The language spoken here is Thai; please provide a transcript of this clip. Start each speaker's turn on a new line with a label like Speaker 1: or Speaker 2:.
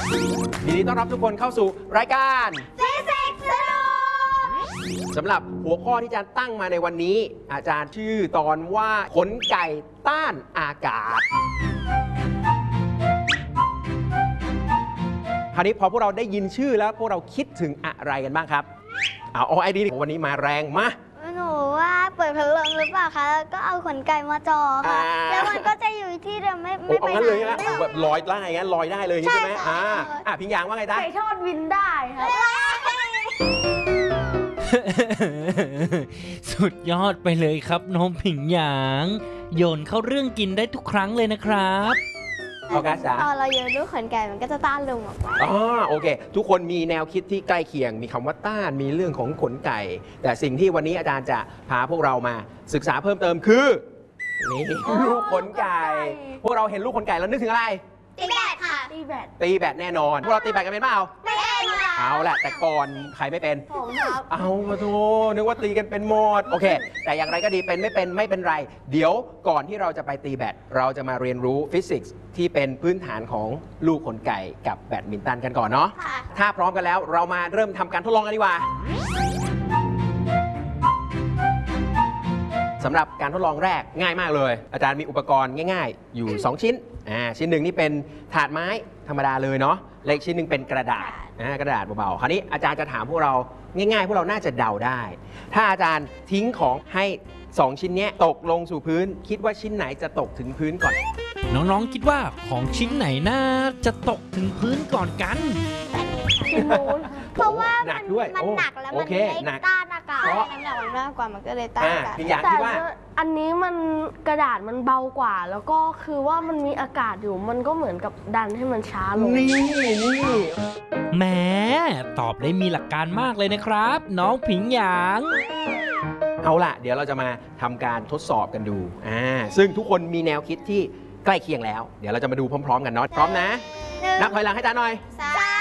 Speaker 1: ยินดีต้อนรับทุกคนเข้าสู่รายการฟิสิกส์สนุกสำหรับหัวข้อที่อาจารย์ตั้งมาในวันนี้ อาจารย์ชื่อตอนว่าขนไก่ต้านอากาศคราวนี้พอพวกเราได้ยินชื่อแล้วพวกเราคิดถึงอะไรกันบ้างครับเอาไอเดียวันนี้มาแรงมา
Speaker 2: หนูว่าเปิดพัดลมหรือเปล่าคะแล้วก็เอาขนไก่มาจ่อค่ะแล้วมันก็จะอยู่ที่เดิมไม่ไปไหนเลยนะ
Speaker 1: แบบลอยได้งั้นลอยได้เลยใช่ไหมพิงยางว่าไงจ๊ะ
Speaker 2: ไก่ทอดบินได้ค่ะ
Speaker 3: สุดยอดไปเลยครับน้องผิงหยางโยนเข้าเรื่องกินได้ทุกครั้งเลยนะครับ
Speaker 1: โอเคจ้ะ
Speaker 2: เราโยนลูกขนไก่มันก็จะต้านลมออกมา
Speaker 1: โอเคทุกคนมีแนวคิดที่ใกล้เคียงมีคำว่าต้านมีเรื่องของขนไก่แต่สิ่งที่วันนี้อาจารย์จะพาพวกเรามาศึกษาเพิ่มเติมคือนี่ลูกขนไก่พวกเราเห็นลูกขนไก่แล้วนึกถึงอะไร
Speaker 2: ตีแบดค่ะ
Speaker 1: ตีแบดแน่นอนพวกเราตีแบดกันเป็นเปล่า
Speaker 2: ไม่เป็นค่ะ
Speaker 1: เอาแหละแต่ก่อนใครไม่เป็น
Speaker 2: ผมครับ
Speaker 1: เอามาโธ่นึกว่าตีกันเป็นหมดโอเคแต่อย่างไรก็ดีเป็นไม่เป็นไรเดี๋ยวก่อนที่เราจะไปตีแบดเราจะมาเรียนรู้ฟิสิกส์ที่เป็นพื้นฐานของลูกขนไก่กับแบดมินตันกันก่อนเนาะถ้าพร้อมกันแล้วเรามาเริ่มทำการทดลองกันดีกว่าสำหรับการทดลองแรกง่ายมากเลยอาจารย์มีอุปกรณ์ง่ายๆอยู่2ชิ้นชิ้นหนึ่งนี่เป็นถาดไม้ธรรมดาเลยเนาะและอีกชิ้นหนึ่งเป็นกระดาษกระดาษเบาๆคราวนี้อาจารย์จะถามพวกเราง่ายๆพวกเราน่าจะเดาได้ถ้าอาจารย์ทิ้งของให้2ชิ้นนี้ตกลงสู่พื้นคิดว่าชิ้นไหนจะตกถึงพื้นก่อน
Speaker 3: น้องๆคิดว่าของชิ้นไหนน่าจะตกถึงพื้นก่อนกัน
Speaker 2: เพราะว่ามันหนักแล้วมัน
Speaker 1: เล็ก
Speaker 2: ต้านอากาศน้ำหนักมันมากกว่ามันก็เลยต้านอากาศ
Speaker 1: แต่
Speaker 4: อันนี้มันกระดาษมันเบากว่าแล้วก็คือว่ามันมีอากาศอยู่มันก็เหมือนกับดันให้มันช้าลง
Speaker 1: นี่
Speaker 3: แหมตอบได้มีหลักการมากเลยนะครับน้องผิงหยาง
Speaker 1: เอาล่ะเดี๋ยวเราจะมาทำการทดสอบกันดูซึ่งทุกคนมีแนวคิดที่ใกล้เคียงแล้วเดี๋ยวเราจะมาดูพร้อมๆกันเนาะพร้อมนะนับถอยหลังให้อาจารย์หน่อย